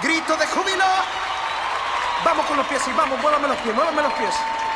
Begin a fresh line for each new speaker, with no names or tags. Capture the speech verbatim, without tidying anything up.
Grito de júbilo. Vamos con los pies y vamos, muévame los pies, muévame los pies.